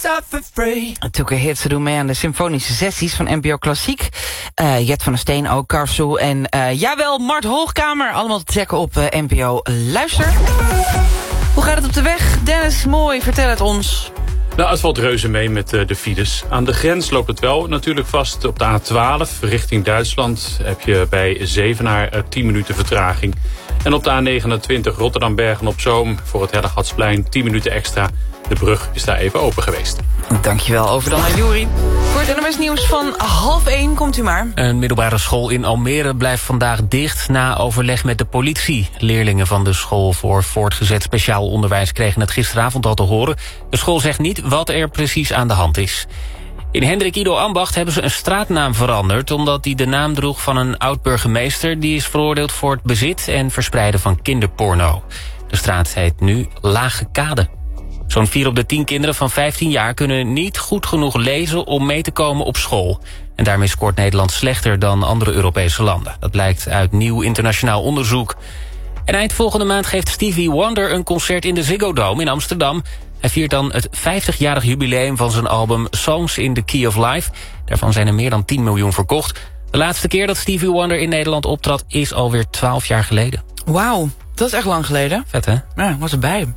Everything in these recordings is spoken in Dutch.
suffer free. Took a Hit, ze doen mee aan de symfonische sessies van NPO Klassiek. Jet van der Steen ook, Karsu en jawel, Mart Hoogkamer. Allemaal te checken op NPO Luister. Hoe gaat het op de weg? Dennis, mooi, vertel het ons. Nou, het valt reuze mee met de files. Aan de grens loopt het wel natuurlijk vast. Op de A12 richting Duitsland heb je bij Zevenaar 10 minuten vertraging. En op de A29 Rotterdam-Bergen-op-Zoom voor het Hellegatsplein 10 minuten extra. De brug is daar even open geweest. Dankjewel, over dan aan Juri. Voor het NOS nieuws van 12:30 komt u maar. Een middelbare school in Almere blijft vandaag dicht na overleg met de politie. Leerlingen van de school voor voortgezet speciaal onderwijs kregen het gisteravond al te horen. De school zegt niet wat er precies aan de hand is. In Hendrik Ido Ambacht hebben ze een straatnaam veranderd, omdat die de naam droeg van een oud-burgemeester die is veroordeeld voor het bezit en verspreiden van kinderporno. De straat heet nu Lage Kade. Zo'n 4 op de 10 kinderen van 15 jaar kunnen niet goed genoeg lezen om mee te komen op school. En daarmee scoort Nederland slechter dan andere Europese landen. Dat blijkt uit nieuw internationaal onderzoek. En eind volgende maand geeft Stevie Wonder een concert in de Ziggo Dome in Amsterdam. Hij viert dan het 50-jarig jubileum van zijn album Songs in the Key of Life. Daarvan zijn er meer dan 10 miljoen verkocht. De laatste keer dat Stevie Wonder in Nederland optrad is alweer 12 jaar geleden. Wauw, dat is echt lang geleden. Vet, hè? Ja, ik was erbij.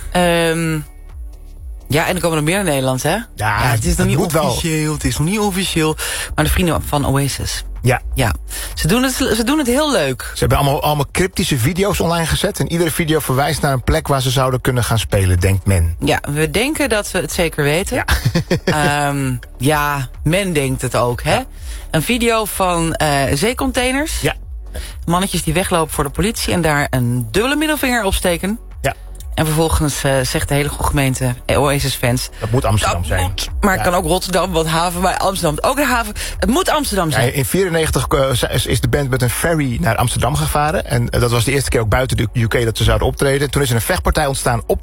Ja, en er komen er meer in Nederland, hè? Ja, het is nog niet officieel. Wel. Het is nog niet officieel. Maar de vrienden van Oasis. Ja. Ze doen het heel leuk. Ze hebben allemaal cryptische video's online gezet. En iedere video verwijst naar een plek waar ze zouden kunnen gaan spelen, denkt men. Ja, we denken dat we het zeker weten. Ja, Men denkt het ook, hè? Ja. Een video van zeecontainers. Ja. Mannetjes die weglopen voor de politie en daar een dubbele middelvinger opsteken. Ja. En vervolgens zegt de hele gemeente, Oasis-fans... Dat moet Amsterdam zijn. Maar het kan ook Rotterdam, want haven bij Amsterdam. Ook de haven. Het moet Amsterdam zijn. Ja, in 1994 is de band met een ferry naar Amsterdam gevaren. En dat was de eerste keer ook buiten de UK dat ze zouden optreden. Toen is er een vechtpartij ontstaan op